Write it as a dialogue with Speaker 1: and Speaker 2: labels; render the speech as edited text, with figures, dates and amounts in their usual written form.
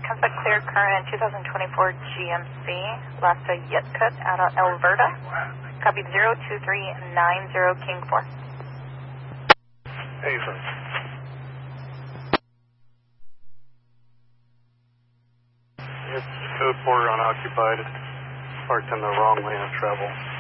Speaker 1: Kansas clear current 2024 GMC, Lhasa Yitkut out of Alberta. Copy 02390 King 4.
Speaker 2: Hazen. It's code 4 unoccupied. Parked in the wrong lane of travel.